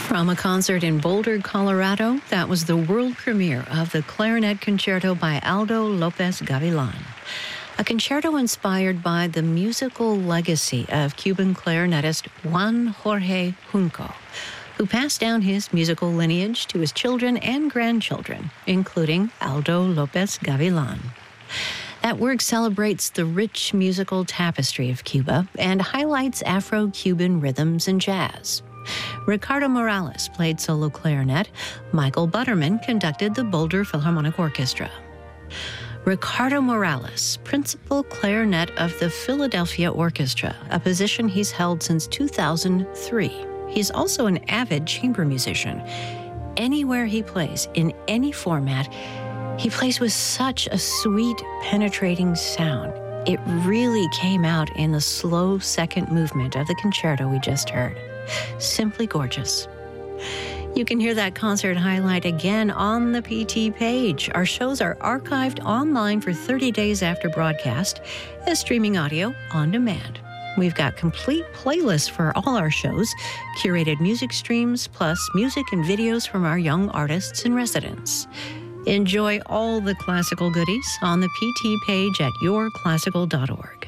From a concert in Boulder, Colorado, that was the world premiere of the Clarinet Concerto by Aldo Lopez Gavilan. A concerto inspired by the musical legacy of Cuban clarinetist Juan Jorge Junco, who passed down his musical lineage to his children and grandchildren, including Aldo Lopez Gavilan. That work celebrates the rich musical tapestry of Cuba and highlights Afro-Cuban rhythms and jazz. Ricardo Morales played solo clarinet. Michael Butterman conducted the Boulder Philharmonic Orchestra. Ricardo Morales, principal clarinet of the Philadelphia Orchestra, a position he's held since 2003. He's also an avid chamber musician. Anywhere he plays, in any format, he plays with such a sweet, penetrating sound. It really came out in the slow second movement of the concerto we just heard. Simply gorgeous. You can hear that concert highlight again on the PT page. Our shows are archived online for 30 days after broadcast as streaming audio on demand. We've got complete playlists for all our shows, curated music streams, plus music and videos from our young artists in residence. Enjoy all the classical goodies on the PT page at yourclassical.org.